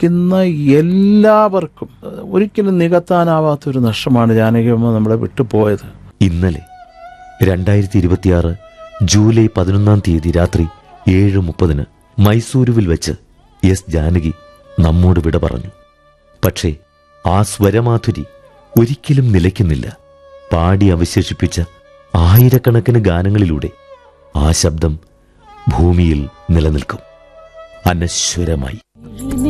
ഇന്ന് എല്ലാവർക്കും ഒരിക്കലും നികത്താനാവാത്തൊരു നഷ്ടമാണ് ജാനകിയമ്മ നമ്മളെ വിട്ടുപോയത്. ഇന്നലെ 2026 ജൂലൈ 11 രാത്രി 7:30 മൈസൂരുവിൽ വെച്ച് എസ് ജാനകി നമ്മോട് വിട പറഞ്ഞു. പക്ഷേ ആ സ്വരമാധുരി ഒരിക്കലും നിലയ്ക്കുന്നില്ല. പാടി അവശേഷിപ്പിച്ച ആയിരക്കണക്കിന് ഗാനങ്ങളിലൂടെ ആ ശബ്ദം ഭൂമിയിൽ നിലനിൽക്കും അനശ്വരമായി.